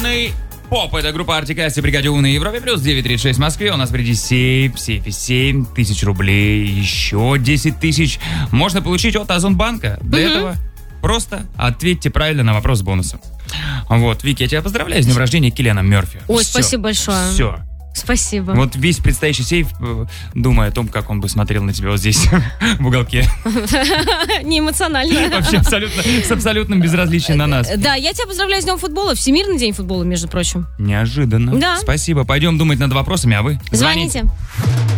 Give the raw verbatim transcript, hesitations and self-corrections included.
Умный поп. Это группа Артик Асти, Бригадио на Европе плюс девять тридцать шесть в Москве. У нас впереди сейф, в сейфе семь тысяч рублей, еще десять тысяч можно получить от Озонбанка. Для mm-hmm. этого просто ответьте правильно на вопрос с бонусом. Вот, Вики, я тебя поздравляю с днем рождения Киллиана Мерфи. Ой, Все. спасибо большое. Все. Спасибо. Вот весь предстоящий сейф, думая о том, как он бы смотрел на тебя вот здесь, в уголке. Не эмоционально. Вообще абсолютно, с абсолютным безразличием на нас. Да, я тебя поздравляю с днем футбола. Всемирный день футбола, между прочим. Неожиданно. Да. Спасибо. Пойдем думать над вопросами, а вы? Звоните.